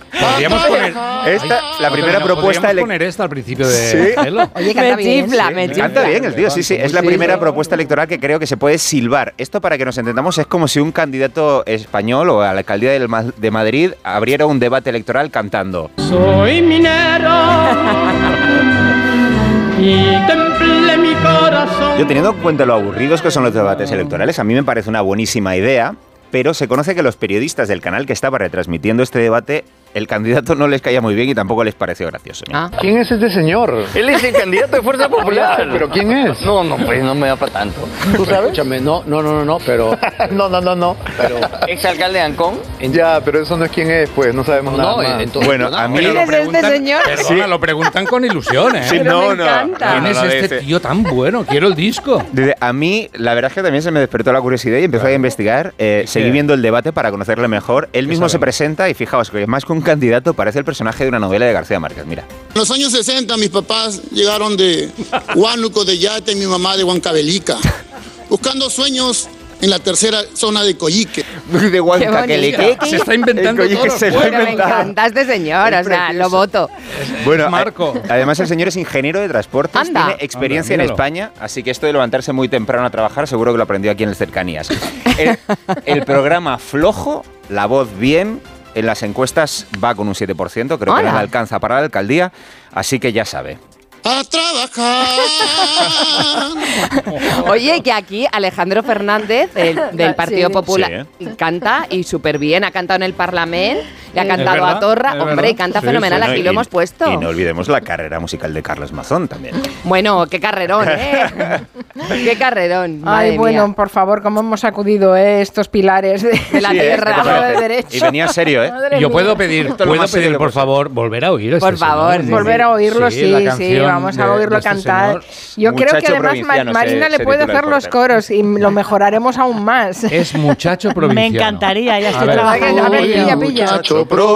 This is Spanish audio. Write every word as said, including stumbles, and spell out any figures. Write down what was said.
Podríamos poner esta, la primera no, propuesta. Podríamos poner esta al principio de ¿Sí? Hello. Oye, canta Me bien. chifla, Sí. me chifla. Canta bien el tío, sí, sí. Es la Sí, primera sí. propuesta electoral que creo que se puede silbar. Esto, para que nos entendamos, es como si un candidato español o a la alcaldía del Ma- de Madrid abriera un debate electoral cantando. Soy minero y templé mi corazón. Yo, teniendo en cuenta lo aburridos que son los debates electorales, a mí me parece una buenísima idea, pero se conoce que los periodistas del canal que estaba retransmitiendo este debate, el candidato no les caía muy bien y tampoco les pareció gracioso. Ah. ¿Quién es este señor? Él es el candidato de Fuerza Popular. ¿Pero quién es? No, no, pues no me da para tanto. ¿Tú sabes? Escúchame, no, no, no, no, no, pero... no, no, no, no, pero... Exalcalde de Ancón. Ya, pero eso no es quién es, pues, no sabemos No, nada más. entonces- Bueno, a mí... Pero lo ¿Quién es este preguntan- señor? Perdona, Sí. lo preguntan con ilusiones. ¿eh? Sí, Pero no, me no, encanta. ¿Quién no, es no, este dice- tío tan bueno? Quiero el disco. Dice, a mí, la verdad es que también se me despertó la curiosidad y empecé a investigar. Eh, seguí viendo el debate para conocerle mejor. Él mismo se sabemos? presenta y fijaos que más que un candidato parece el personaje de una novela de García Márquez. Mira. En los años sesenta mis papás llegaron de Huánuco de Yate y mi mamá de Huancavelica, buscando sueños en la tercera zona de Coyique. De Qué Huancavelica. bonito. Se está inventando El todo. Coyique se lo ha Pero me inventado. encanta este señor, Es o sea, precioso. lo voto. Bueno, Marco. a- además el señor es ingeniero de transportes, Anda. tiene experiencia Anda, en míralo. España, así que esto de levantarse muy temprano a trabajar seguro que lo aprendió aquí en el Cercanías. El, el programa flojo, la voz bien, en las encuestas va con un siete por ciento, creo que Hola. no le alcanza para la alcaldía, así que ya sabe. A trabajar. Oye, que aquí Alejandro Fernández, del, del Partido Sí. Popular, canta y súper bien. Ha cantado en el Parlamento, le ha Es cantado verdad, a Torra. es Hombre, verdad. y canta Sí, fenomenal. sí. Aquí Y- lo hemos puesto. Y no olvidemos la carrera musical de Carlos Mazón también. Bueno, qué carrerón, ¿eh? Qué carrerón. Madre Ay, bueno, mía. por favor, cómo hemos sacudido eh, estos pilares de, De la Sí, ¿eh? tierra. ¿Qué te de parece? derecho. Y venía serio, ¿eh? Madre Yo mía. puedo pedir, Esto es lo puedo más serio pedir que por puede ser. favor, volver a oír a este Por favor, señor. sí, Volver a oírlo, sí, la sí, canción vamos a de- oírlo de este cantar. señor. Yo creo que Muchacho además Ma- provinciano Marina se- le se puede titula el hacer los portero. coros y lo mejoraremos aún más. Es muchacho Me provinciano. encantaría, ya A estoy ver. trabajando. A ver, en ello. pilla, pilla. Muchacho